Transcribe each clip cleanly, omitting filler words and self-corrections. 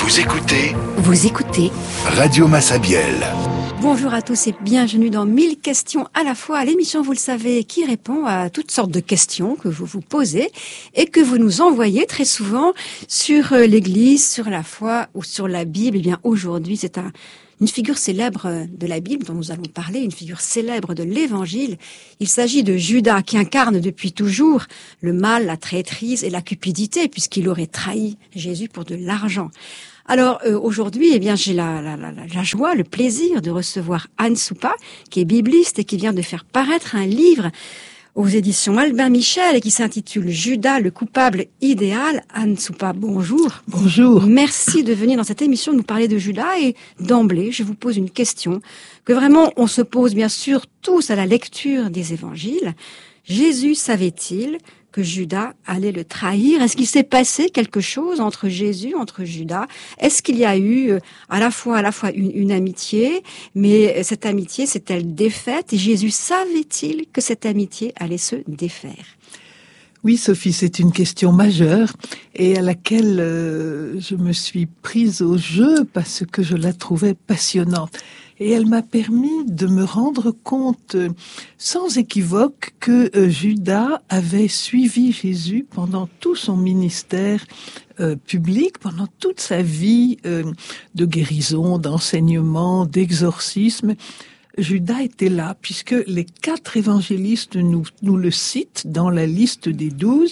Vous écoutez Radio Massabielle. Bonjour à tous et bienvenue dans 1000 questions à la fois, l'émission, vous le savez, qui répond à toutes sortes de questions que vous vous posez et que vous nous envoyez très souvent sur l'Église, sur la foi ou sur la Bible. Eh bien, aujourd'hui, c'est une figure célèbre de la Bible dont nous allons parler, une figure célèbre de l'Évangile. Il s'agit de Judas qui incarne depuis toujours le mal, la traîtrise et la cupidité puisqu'il aurait trahi Jésus pour de l'argent. Alors aujourd'hui, eh bien, j'ai la joie, le plaisir de recevoir Anne Soupa, qui est bibliste et qui vient de faire paraître un livre aux éditions Albin Michel et qui s'intitule Judas, le coupable idéal. Anne Soupa, bonjour. Bonjour. Merci de venir dans cette émission nous parler de Judas et d'emblée, je vous pose une question que vraiment on se pose bien sûr tous à la lecture des évangiles. Jésus savait-il que Judas allait le trahir? Est-ce qu'il s'est passé quelque chose entre Jésus, entre Judas? Est-ce qu'il y a eu à la fois une amitié, mais cette amitié s'est-elle défaite? Et Jésus savait-il que cette amitié allait se défaire? Oui, Sophie, c'est une question majeure et à laquelle je me suis prise au jeu parce que je la trouvais passionnante. Et elle m'a permis de me rendre compte sans équivoque que Judas avait suivi Jésus pendant tout son ministère public, pendant toute sa vie de guérison, d'enseignement, d'exorcisme. Judas était là, puisque les 4 évangélistes nous le citent dans la liste des 12.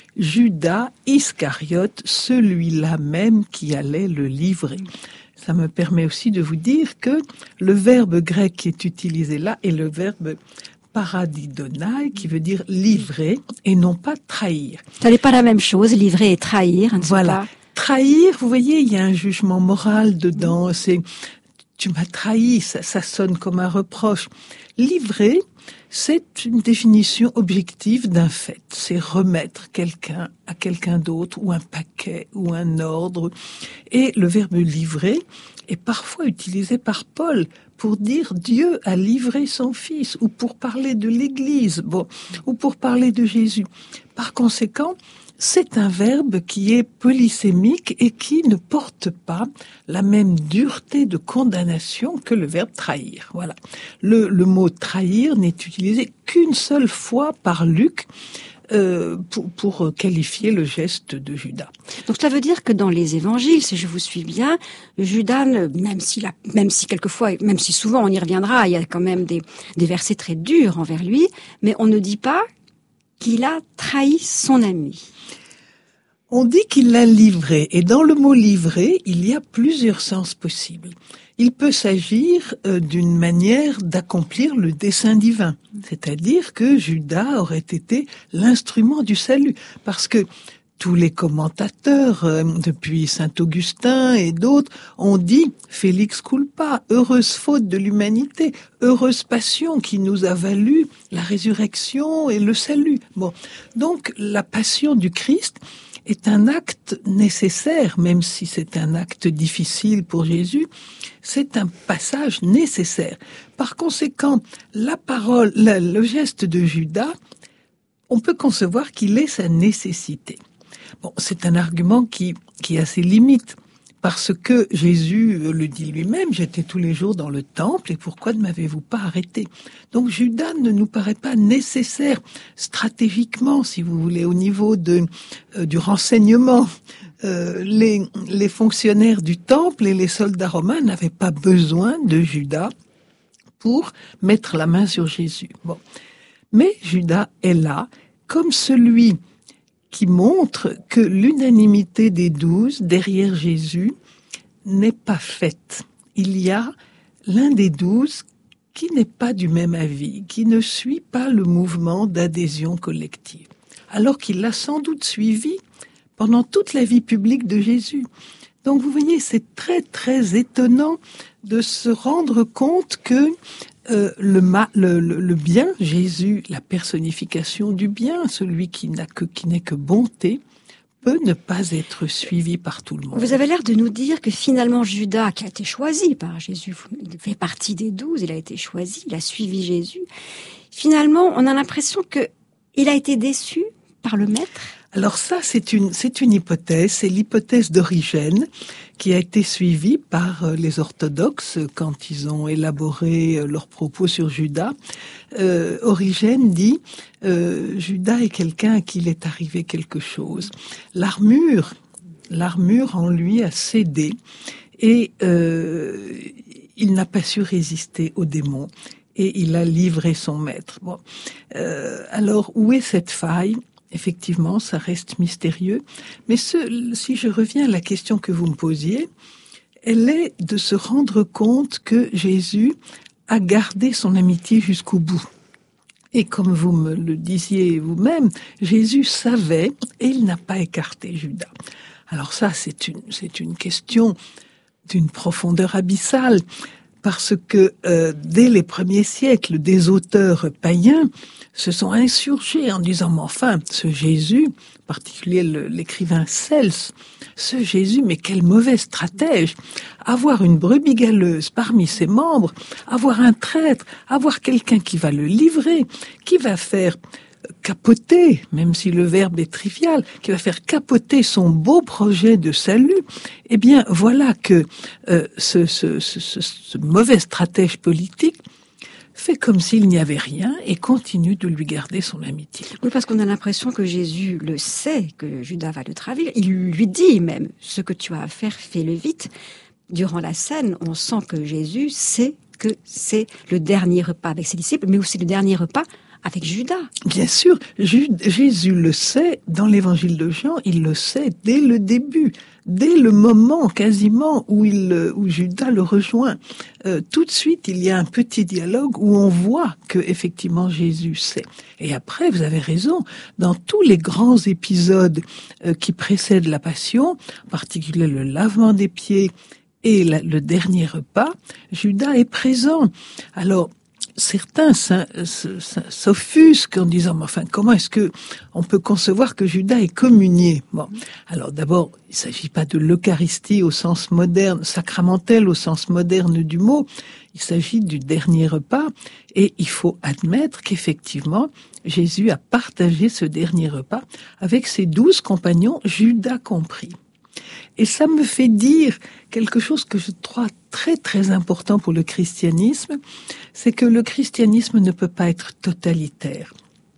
Judas Iscariote, celui-là même qui allait le livrer. Ça me permet aussi de vous dire que le verbe grec qui est utilisé là est le verbe paradidonai, qui veut dire livrer et non pas trahir. Ça n'est pas la même chose, livrer et trahir. Voilà. Trahir, vous voyez, il y a un jugement moral dedans. C'est tu m'as trahi, ça sonne comme un reproche. Livrer, c'est une définition objective d'un fait. C'est remettre quelqu'un à quelqu'un d'autre, ou un paquet, ou un ordre. Et le verbe livrer est parfois utilisé par Paul pour dire Dieu a livré son fils, ou pour parler de l'Église, ou pour parler de Jésus. Par conséquent, c'est un verbe qui est polysémique et qui ne porte pas la même dureté de condamnation que le verbe trahir. Voilà. Le mot trahir n'est utilisé qu'une seule fois par Luc pour qualifier le geste de Judas. Donc cela veut dire que dans les évangiles, si je vous suis bien, Judas, même si quelquefois, même si souvent on y reviendra, il y a quand même des versets très durs envers lui, mais on ne dit pas qu'il a trahi son ami. On dit qu'il l'a livré, et dans le mot livrer, il y a plusieurs sens possibles. Il peut s'agir d'une manière d'accomplir le dessein divin, c'est-à-dire que Judas aurait été l'instrument du salut, parce que tous les commentateurs, depuis saint Augustin et d'autres, ont dit « Felix culpa », heureuse faute de l'humanité, heureuse passion qui nous a valu la résurrection et le salut. Bon, donc la passion du Christ est un acte nécessaire, même si c'est un acte difficile pour Jésus, c'est un passage nécessaire. Par conséquent, la parole, le geste de Judas, on peut concevoir qu'il est sa nécessité. Bon, c'est un argument qui a ses limites, parce que Jésus le dit lui-même, j'étais tous les jours dans le temple, et pourquoi ne m'avez-vous pas arrêté? Donc Judas ne nous paraît pas nécessaire stratégiquement, si vous voulez, au niveau du renseignement. Les fonctionnaires du temple et les soldats romains n'avaient pas besoin de Judas pour mettre la main sur Jésus. Bon. Mais Judas est là comme celui qui montre que l'unanimité des 12 derrière Jésus n'est pas faite. Il y a l'un des 12 qui n'est pas du même avis, qui ne suit pas le mouvement d'adhésion collective, alors qu'il l'a sans doute suivi pendant toute la vie publique de Jésus. Donc vous voyez, c'est très très étonnant de se rendre compte que le bien, Jésus, la personnification du bien, celui qui n'est que bonté, peut ne pas être suivi par tout le monde. Vous avez l'air de nous dire que finalement Judas, qui a été choisi par Jésus, il fait partie des 12, il a été choisi, il a suivi Jésus. Finalement, on a l'impression que il a été déçu par le maître. Alors ça, c'est une hypothèse, c'est l'hypothèse d'Origène qui a été suivie par les orthodoxes quand ils ont élaboré leurs propos sur Judas. Origène dit Judas est quelqu'un à qui il est arrivé quelque chose. L'armure en lui a cédé et il n'a pas su résister aux démons et il a livré son maître. Bon, alors où est cette faille ? Effectivement, ça reste mystérieux. Mais si je reviens à la question que vous me posiez, elle est de se rendre compte que Jésus a gardé son amitié jusqu'au bout. Et comme vous me le disiez vous-même, Jésus savait et il n'a pas écarté Judas. Alors ça, c'est une question d'une profondeur abyssale. Parce que dès les premiers siècles, des auteurs païens se sont insurgés en disant « Mais enfin, ce Jésus, en particulier l'écrivain Cels, ce Jésus, mais quel mauvais stratège! Avoir une brebis galeuse parmi ses membres, avoir un traître, avoir quelqu'un qui va le livrer, qui va faire capoter, même si le verbe est trivial, qui va faire capoter son beau projet de salut, eh bien voilà que ce mauvais stratège politique fait comme s'il n'y avait rien et continue de lui garder son amitié. Oui, parce qu'on a l'impression que Jésus le sait, que Judas va le trahir. Il lui dit même, ce que tu as à faire, fais-le vite. Durant la scène, on sent que Jésus sait que c'est le dernier repas avec ses disciples, mais aussi le dernier repas avec Judas. Bien sûr, Jésus le sait, dans l'évangile de Jean, il le sait dès le début, dès le moment quasiment où Judas le rejoint. Tout de suite, il y a un petit dialogue où on voit que effectivement Jésus sait. Et après, vous avez raison, dans tous les grands épisodes qui précèdent la Passion, en particulier le lavement des pieds et le dernier repas, Judas est présent. Alors, certains s'offusquent en disant, mais enfin, comment est-ce que on peut concevoir que Judas est communié? Bon. Alors d'abord, il ne s'agit pas de l'Eucharistie au sens moderne, sacramentel au sens moderne du mot. Il s'agit du dernier repas et il faut admettre qu'effectivement, Jésus a partagé ce dernier repas avec ses 12 compagnons, Judas compris. Et ça me fait dire quelque chose que je trouve très très important pour le christianisme, c'est que le christianisme ne peut pas être totalitaire.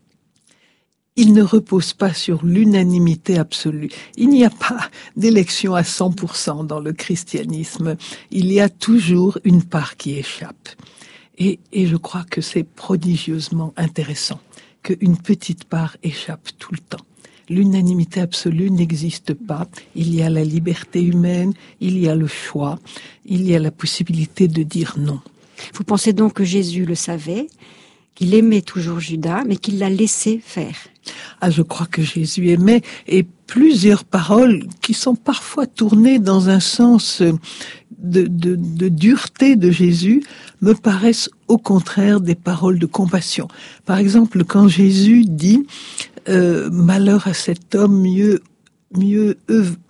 Il ne repose pas sur l'unanimité absolue. Il n'y a pas d'élection à 100% dans le christianisme. Il y a toujours une part qui échappe. Et je crois que c'est prodigieusement intéressant qu'une petite part échappe tout le temps. L'unanimité absolue n'existe pas. Il y a la liberté humaine, il y a le choix, il y a la possibilité de dire non. Vous pensez donc que Jésus le savait, qu'il aimait toujours Judas, mais qu'il l'a laissé faire? Ah, je crois que Jésus aimait, et plusieurs paroles qui sont parfois tournées dans un sens de dureté de Jésus me paraissent au contraire des paroles de compassion. Par exemple, quand Jésus dit malheur à cet homme, mieux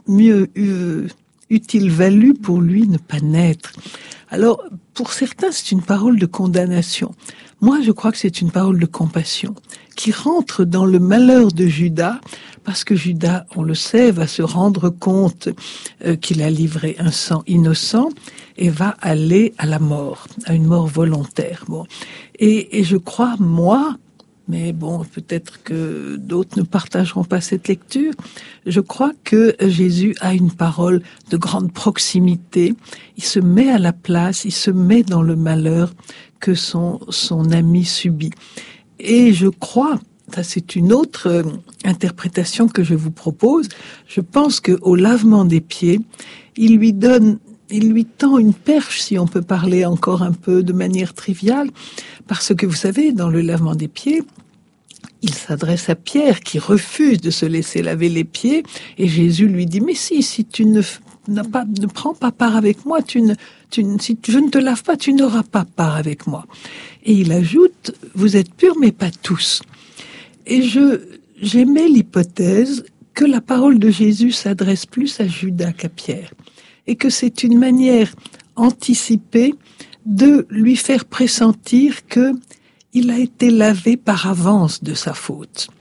eût-il valu pour lui ne pas naître. Alors, pour certains, c'est une parole de condamnation. Moi, je crois que c'est une parole de compassion qui rentre dans le malheur de Judas, parce que Judas, on le sait, va se rendre compte qu'il a livré un sang innocent et va aller à la mort, à une mort volontaire. Bon. Et je crois, moi, mais bon, peut-être que d'autres ne partageront pas cette lecture. Je crois que Jésus a une parole de grande proximité. Il se met à la place, il se met dans le malheur que son ami subit. Et je crois, ça c'est une autre interprétation que je vous propose, je pense qu'au lavement des pieds, il lui tend une perche, si on peut parler encore un peu de manière triviale, parce que vous savez, dans le lavement des pieds, il s'adresse à Pierre qui refuse de se laisser laver les pieds, et Jésus lui dit, mais si tu ne prends pas part avec moi, si je ne te lave pas, tu n'auras pas part avec moi. Et il ajoute, vous êtes purs, mais pas tous. Et j'aimais l'hypothèse que la parole de Jésus s'adresse plus à Judas qu'à Pierre, et que c'est une manière anticipée de lui faire pressentir que il a été lavé par avance de sa faute.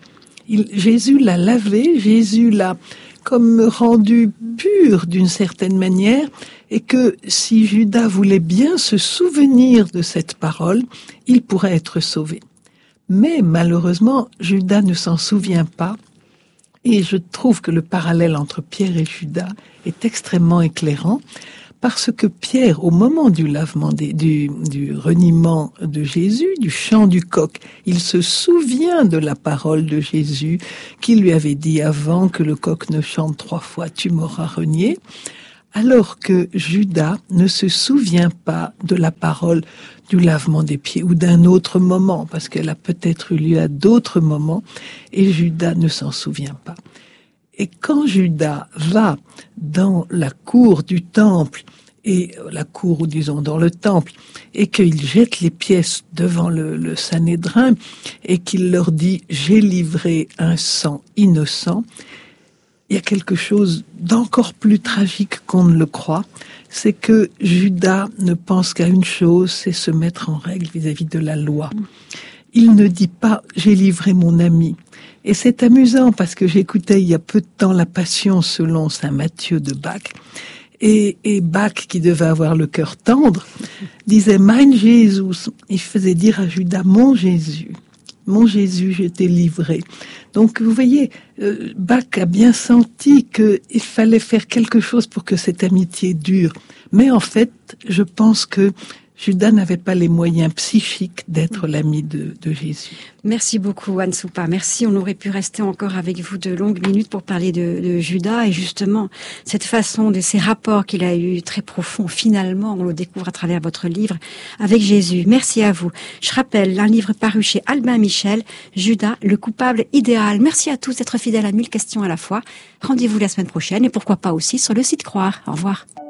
Jésus l'a lavé, Jésus l'a comme rendu pur d'une certaine manière, et que si Judas voulait bien se souvenir de cette parole, il pourrait être sauvé. Mais malheureusement, Judas ne s'en souvient pas, et je trouve que le parallèle entre Pierre et Judas est extrêmement éclairant, parce que Pierre, au moment du lavement du reniement de Jésus, du chant du coq, il se souvient de la parole de Jésus qui lui avait dit avant que le coq ne chante 3 fois, tu m'auras renié, alors que Judas ne se souvient pas de la parole du lavement des pieds ou d'un autre moment, parce qu'elle a peut-être eu lieu à d'autres moments, et Judas ne s'en souvient pas. Et quand Judas va dans la cour du temple, et la cour, ou disons dans le temple, et qu'il jette les pièces devant le Sanhédrin, et qu'il leur dit « j'ai livré un sang innocent », il y a quelque chose d'encore plus tragique qu'on ne le croit, c'est que Judas ne pense qu'à une chose, c'est se mettre en règle vis-à-vis de la loi. Il ne dit pas « j'ai livré mon ami ». Et c'est amusant parce que j'écoutais il y a peu de temps la Passion selon saint Matthieu de Bach. Et Bach, qui devait avoir le cœur tendre, disait « Mein Jesus ». Il faisait dire à Judas « Mon Jésus ». Mon Jésus, je t'ai livré. Donc, vous voyez, Bach a bien senti qu'il fallait faire quelque chose pour que cette amitié dure. Mais en fait, je pense que Judas n'avait pas les moyens psychiques d'être l'ami de Jésus. Merci beaucoup, Anne Soupa. Merci. On aurait pu rester encore avec vous de longues minutes pour parler de Judas et justement cette façon de ces rapports qu'il a eu très profonds. Finalement, on le découvre à travers votre livre avec Jésus. Merci à vous. Je rappelle un livre paru chez Albin Michel, Judas, le coupable idéal. Merci à tous d'être fidèles à 1000 questions à la fois. Rendez-vous la semaine prochaine et pourquoi pas aussi sur le site Croire. Au revoir.